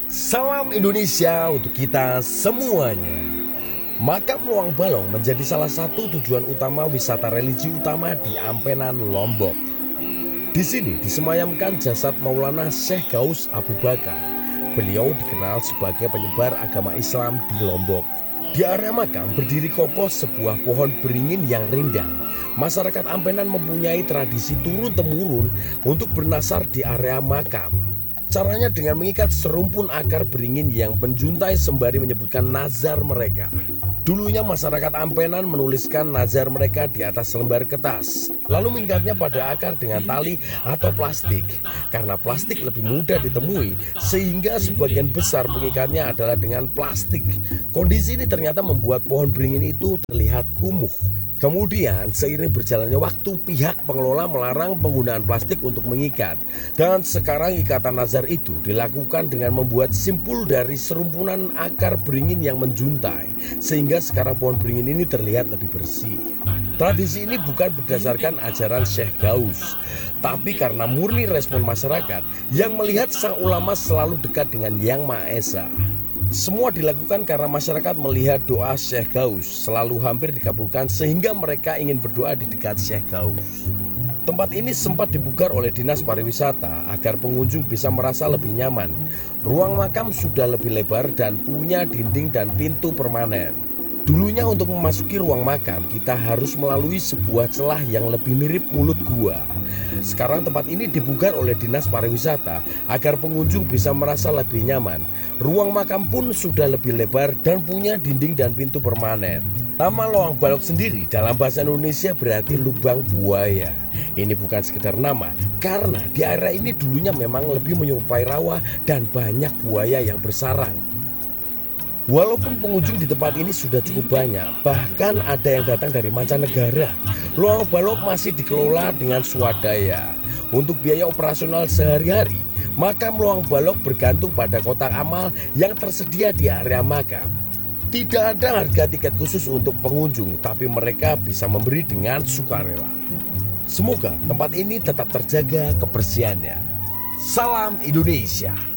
Salam Indonesia untuk kita semuanya. Makam Luang Balong menjadi salah satu tujuan utama wisata religi utama di Ampenan, Lombok. Di sini disemayamkan jasad Maulana Syekh Ghaus Abu Bakar. Beliau dikenal sebagai penyebar agama Islam di Lombok. Di area makam berdiri kokoh sebuah pohon beringin yang rindang. Masyarakat Ampenan mempunyai tradisi turun-temurun untuk bernasar di area makam. Caranya dengan mengikat serumpun akar beringin yang menjuntai sembari menyebutkan nazar mereka. Dulunya masyarakat Ampenan menuliskan nazar mereka di atas lembar kertas, lalu mengikatnya pada akar dengan tali atau plastik. Karena plastik lebih mudah ditemui, sehingga sebagian besar pengikatnya adalah dengan plastik. Kondisi ini ternyata membuat pohon beringin itu terlihat kumuh. Kemudian seiring berjalannya waktu, pihak pengelola melarang penggunaan plastik untuk mengikat. Dan sekarang ikatan nazar itu dilakukan dengan membuat simpul dari serumpunan akar beringin yang menjuntai, sehingga sekarang pohon beringin ini terlihat lebih bersih. Tradisi ini bukan berdasarkan ajaran Syekh Ghaus, tapi karena murni respon masyarakat yang melihat sang ulama selalu dekat dengan Yang Maha Esa. Semua dilakukan karena masyarakat melihat doa Syekh Ghaus selalu hampir dikabulkan, sehingga mereka ingin berdoa di dekat Syekh Ghaus. Tempat ini sempat dibugar oleh Dinas Pariwisata agar pengunjung bisa merasa lebih nyaman. Ruang makam sudah lebih lebar dan punya dinding dan pintu permanen. Dulunya untuk memasuki ruang makam kita harus melalui sebuah celah yang lebih mirip mulut gua. Sekarang tempat ini dibugar oleh Dinas Pariwisata agar pengunjung bisa merasa lebih nyaman. Ruang makam pun sudah lebih lebar dan punya dinding dan pintu permanen. Nama Luang Balong sendiri dalam bahasa Indonesia berarti lubang buaya. Ini bukan sekedar nama, karena di area ini dulunya memang lebih menyerupai rawa dan banyak buaya yang bersarang. Walaupun pengunjung di tempat ini sudah cukup banyak, bahkan ada yang datang dari mancanegara, Luang Balong masih dikelola dengan swadaya. Untuk biaya operasional sehari-hari, makam Luang Balong bergantung pada kotak amal yang tersedia di area makam. Tidak ada harga tiket khusus untuk pengunjung, tapi mereka bisa memberi dengan sukarela. Semoga tempat ini tetap terjaga kebersihannya. Salam Indonesia.